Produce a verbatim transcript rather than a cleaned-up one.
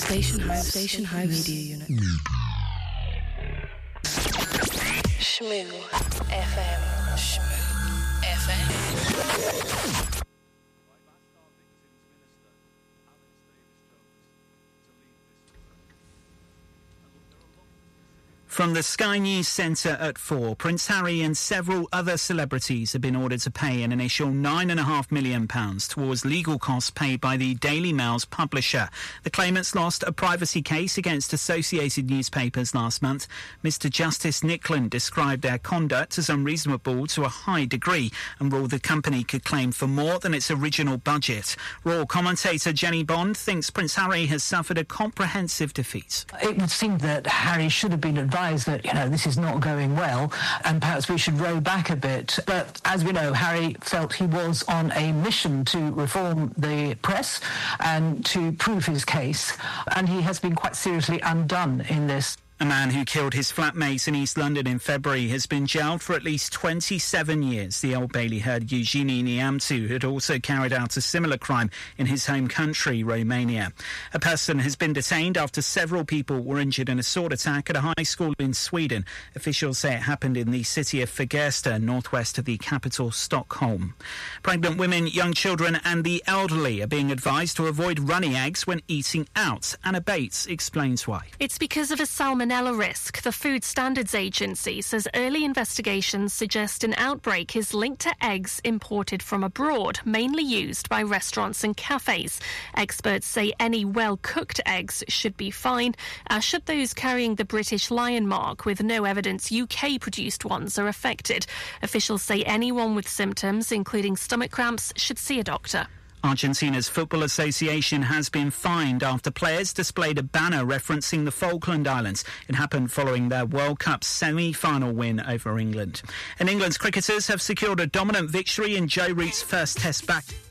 Station House. Station House Media Unit. Shmoo F M. Shmoo F M. From the Sky News Centre at four, Prince Harry and several other celebrities have been ordered to pay an initial nine point five million pounds towards legal costs paid by the Daily Mail's publisher. The claimants lost a privacy case against Associated Newspapers last month. Mister Justice Nicklin described their conduct as unreasonable to a high degree and ruled the company could claim for more than its original budget. Royal commentator Jenny Bond thinks Prince Harry has suffered a comprehensive defeat. It would seem that Harry should have been advised that, you know, this is not going well and perhaps we should row back a bit. But as we know, Harry felt he was on a mission to reform the press and to prove his case, and he has been quite seriously undone in this. A man who killed his flatmate in East London in February has been jailed for at least twenty-seven years. The Old Bailey heard Eugenie Niamtu had also carried out a similar crime in his home country, Romania. A person has been detained after several people were injured in a sword attack at a high school in Sweden. Officials say it happened in the city of Fagersta, northwest of the capital, Stockholm. Pregnant women, young children and the elderly are being advised to avoid runny eggs when eating out. Anna Bates explains why. It's because of a salmonella risk. The Food Standards Agency says early investigations suggest an outbreak is linked to eggs imported from abroad, mainly used by restaurants and cafes. Experts say any well-cooked eggs should be fine, as should those carrying the British Lion mark, with no evidence U K-produced ones are affected. Officials say anyone with symptoms, including stomach cramps, should see a doctor. Argentina's Football Association has been fined after players displayed a banner referencing the Falkland Islands. It happened following their World Cup semi-final win over England. And England's cricketers have secured a dominant victory in Joe Root's first Test back.